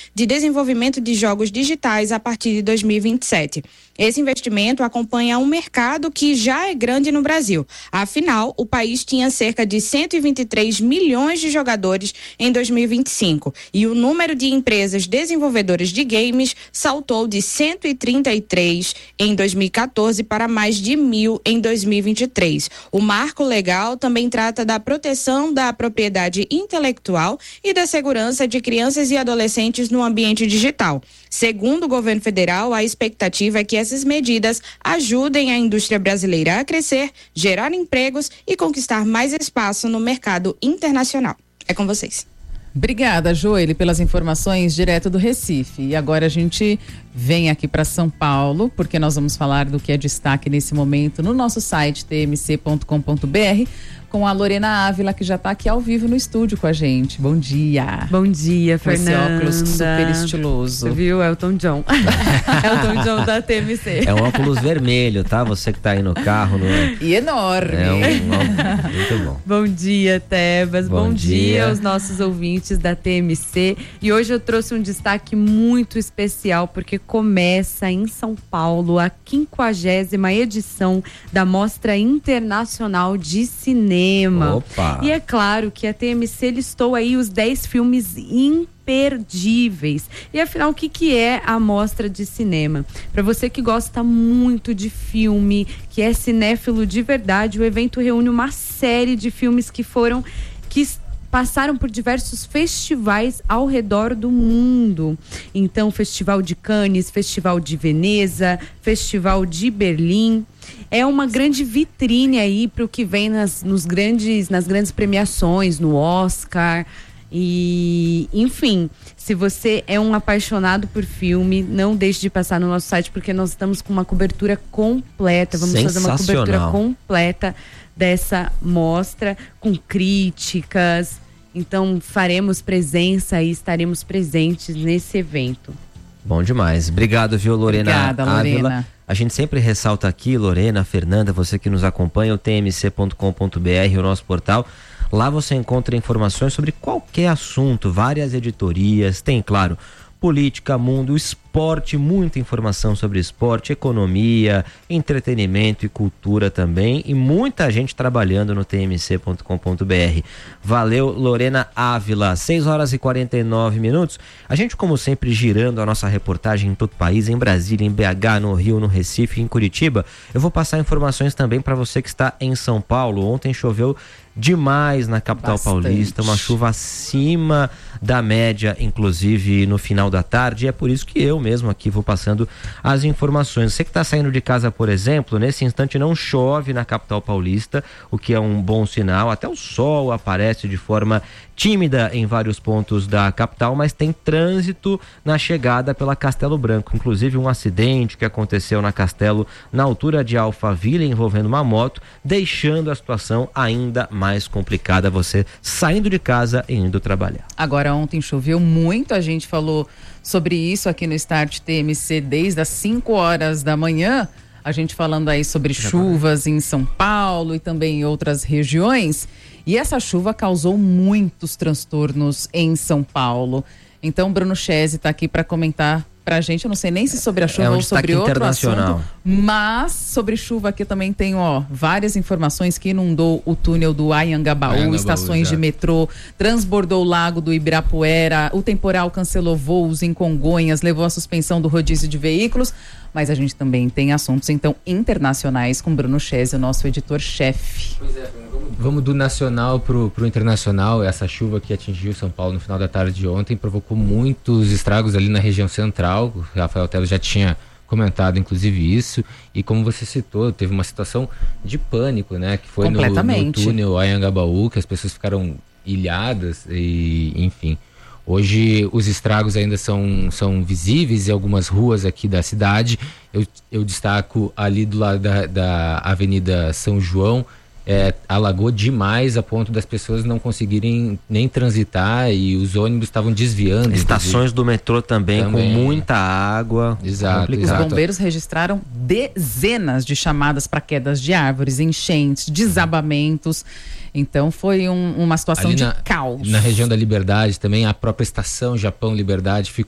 de desenvolvimento de jogos digitais a partir de 2027. Esse investimento acompanha um mercado que já é grande no Brasil. Afinal, o país tinha cerca de 123 milhões de jogadores em 2025 e o número de empresas desenvolvedoras de games saltou de 133 em 2014 para mais de 1.000 em 2023. O marco legal também trata da proteção da propriedade intelectual e da segurança de crianças e adolescentes no ambiente digital. Segundo o governo federal, a expectativa é que essas medidas ajudem a indústria brasileira a crescer, gerar empregos e conquistar mais espaço no mercado internacional. É com vocês. Obrigada, Joeli, pelas informações direto do Recife. E agora a gente vem aqui para São Paulo, porque nós vamos falar do que é destaque nesse momento no nosso site tmc.com.br, com a Lorena Ávila, que já está aqui ao vivo no estúdio com a gente. Bom dia. Bom dia, Fernanda. Com esse óculos super estiloso. Você viu? Elton John. Elton John da TMC. É um óculos vermelho, tá? Você que tá aí no carro. E enorme. É um óculos muito bom. Bom dia, Tebas. Bom dia aos nossos ouvintes da TMC. E hoje eu trouxe um destaque muito especial, porque começa em São Paulo a 50ª edição da Mostra Internacional de Cinema. Opa. E é claro que a TMC listou aí os 10 filmes imperdíveis. E afinal, o que é a Mostra de Cinema? Para você que gosta muito de filme, que é cinéfilo de verdade, o evento reúne uma série de filmes que passaram por diversos festivais ao redor do mundo. Então, Festival de Cannes, Festival de Veneza, Festival de Berlim. É uma grande vitrine aí para o que vem nas grandes premiações, no Oscar. E, enfim, se você é um apaixonado por filme, não deixe de passar no nosso site, porque nós estamos com uma cobertura completa. Vamos fazer uma cobertura completa dessa mostra, com críticas. Então faremos presença e estaremos presentes nesse evento. Bom demais. Obrigado, viu, Lorena? Obrigada, Lorena. A gente sempre ressalta aqui, Lorena, Fernanda, você que nos acompanha, o tmc.com.br, o nosso portal. Lá você encontra informações sobre qualquer assunto, várias editorias, tem, claro, política, mundo, esporte, muita informação sobre esporte, economia, entretenimento e cultura também, e muita gente trabalhando no tmc.com.br. Valeu, Lorena Ávila. 6h49. A gente, como sempre, girando a nossa reportagem em todo o país, em Brasília, em BH, no Rio, no Recife, em Curitiba. Eu vou passar informações também para você que está em São Paulo. Ontem choveu demais na capital paulista, uma chuva acima da média, inclusive no final da tarde, e é por isso que eu mesmo aqui vou passando as informações. Você que está saindo de casa, por exemplo, nesse instante não chove na capital paulista, o que é um bom sinal, até o sol aparece de forma tímida em vários pontos da capital, mas tem trânsito na chegada pela Castelo Branco, inclusive um acidente que aconteceu na Castelo, na altura de Alphaville, envolvendo uma moto, deixando a situação ainda mais complicada, você saindo de casa e indo trabalhar. Agora, ontem choveu muito, a gente falou sobre isso aqui no Start TMC desde as 5 horas da manhã, a gente falando aí sobre chuvas em São Paulo e também em outras regiões, e essa chuva causou muitos transtornos em São Paulo. Então, Bruno Chese está aqui para comentar pra gente, eu não sei nem se sobre a chuva ou sobre outro assunto, mas sobre chuva aqui também tem, várias informações que inundou o túnel do Anhangabaú, estações de metrô, transbordou o lago do Ibirapuera, o temporal cancelou voos em Congonhas, levou à suspensão do rodízio de veículos, mas a gente também tem assuntos, então, internacionais com Bruno Chese, o nosso editor-chefe. Pois é, vamos do nacional pro internacional. Essa chuva que atingiu São Paulo no final da tarde de ontem provocou muitos estragos ali na região central. O Rafael Teles já tinha comentado inclusive isso, e como você citou, teve uma situação de pânico, né, que foi no túnel Anhangabaú, que as pessoas ficaram ilhadas e, enfim, hoje os estragos ainda são visíveis em algumas ruas aqui da cidade. Eu destaco ali do lado da Avenida São João, alagou demais a ponto das pessoas não conseguirem nem transitar, e os ônibus estavam desviando. Estações do metrô também com muita água. Exato. Os bombeiros registraram dezenas de chamadas para quedas de árvores, enchentes, desabamentos. Então foi uma situação de caos. Na região da Liberdade também, a própria estação Japão Liberdade